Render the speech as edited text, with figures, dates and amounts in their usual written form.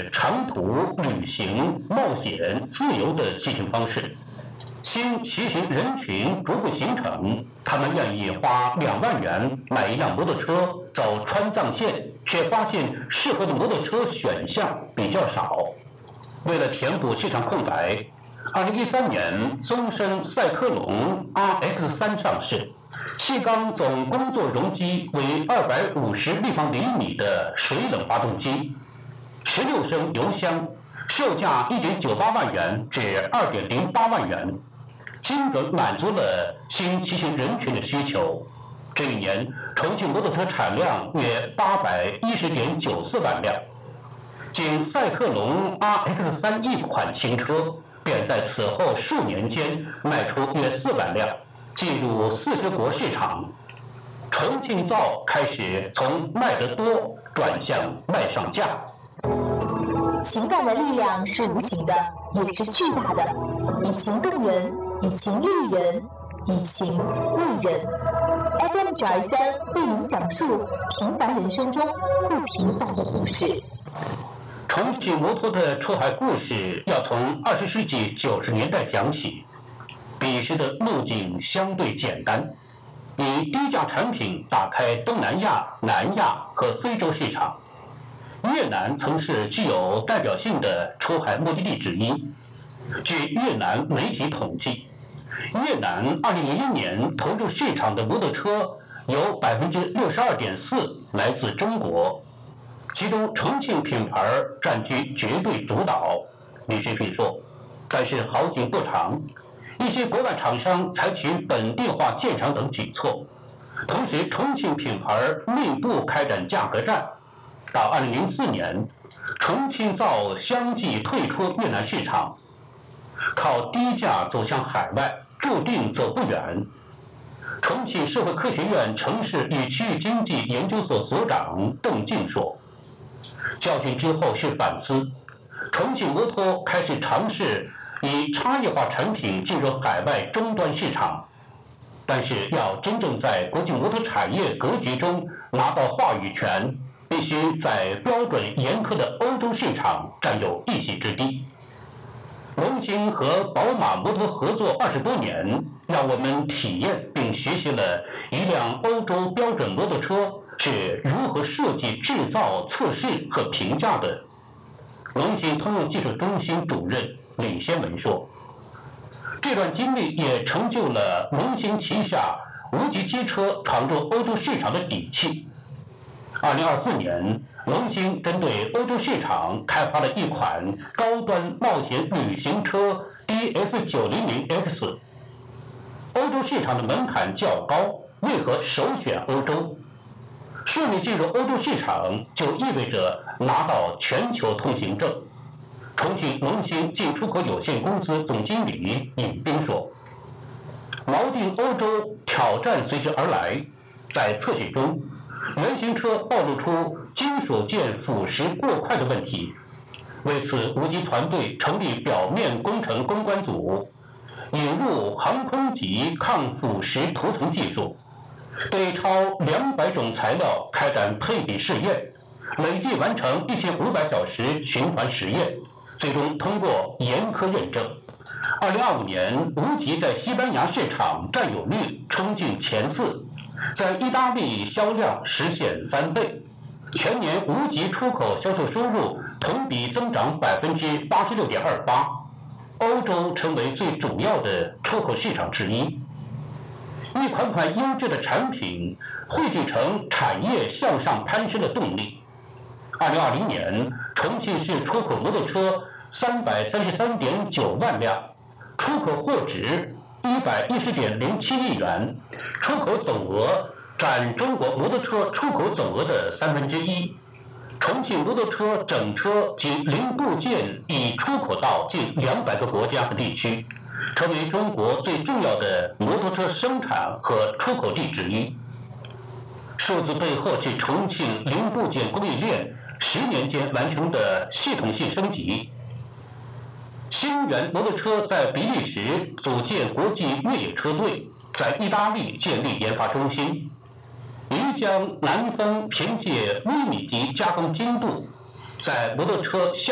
是长途旅行、冒险、自由的骑行方式。新骑行人群逐步形成，他们愿意花2万元买一辆摩托车走川藏线，却发现适合的摩托车选项比较少。为了填补市场空白，2013年宗申赛克龙 RX3 上市，气缸总工作容积为250立方厘米的水冷发动机，16升油箱，售价1.98万元至2.08万元，精准满足了新骑行人群的需求。这一年，重庆摩托车产量约810.94万辆，仅赛克龙 RX3 一款新车便在此后数年间卖出约4万辆，进入40国市场。重庆造开始从卖得多转向卖上价。 情感的力量是无形的，也是巨大的，以情动人，以情立人，以情为人。FM923为您讲述平凡人生中不平凡的故事。 重庆摩托的出海故事要从20世纪90年代讲起。彼时的路径相对简单，以低价产品打开东南亚、南亚和非洲市场。越南曾是具有代表性的出海目的地之一。据越南媒体统计，越南2001年投入市场的摩托车有62.4%来自中国，其中重庆品牌占据绝对主导。李学平说，但是好景不长，一些国外厂商采取本地化建厂等举措，同时重庆品牌内部开展价格战。到2004年，重庆造相继退出越南市场，靠低价走向海外，注定走不远。重庆社会科学院城市与区域经济研究所所长邓静说，教训之后是反思，重庆摩托开始尝试以差异化产品进入海外终端市场，但是要真正在国际摩托产业格局中拿到话语权，必须在标准严苛的欧洲市场占有一席之地。龙兴和宝马摩托合作20多年，让我们体验并学习了一辆欧洲标准摩托车是如何设计、制造、测试和评价的。龙兴通用技术中心主任李先文说，这段经历也成就了龙兴旗下无级机车闯入欧洲市场的底气。2024年，龙兴针对欧洲市场开发了一款高端冒险旅行车 DS900X。欧洲市场的门槛较高，为何首选欧洲？顺利进入欧洲市场就意味着拿到全球通行证。重庆龙兴进出口有限公司总经理尹斌说，锚定欧洲挑战随之而来。在测试中，原型车暴露出金属件腐蚀过快的问题，为此无极团队成立表面工程攻关组，引入航空级抗腐蚀涂层技术，对超200种材料开展配比试验，累计完成1500小时循环实验，最终通过严苛认证。2025年，无极在西班牙市场占有率冲进前4，在意大利销量实现3倍，全年无极出口销售收入同比增长86.28%，欧洲成为最主要的出口市场之一。一款款优质的产品汇聚成产业向上攀升的动力。2020年，重庆市出口摩托车333.9万辆，出口货值110.07亿元，出口总额占中国摩托车出口总额的1/3。重庆摩托车整车及零部件已出口到近200个国家和地区，成为中国最重要的摩托车生产和出口地之一。数字背后是重庆零部件供应链10年间完成的系统性升级。星源摩托车在比利时组建国际越野车队，在意大利建立研发中心。漓江南风凭借微米级加工精度，在摩托车